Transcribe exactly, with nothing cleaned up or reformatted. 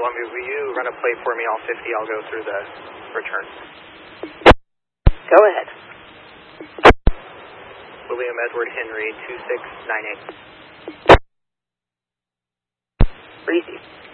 Columbia, will you run a plate for me, all fifty? I'll go through the return. Go ahead. William Edward Henry, two six nine eight. Breezy.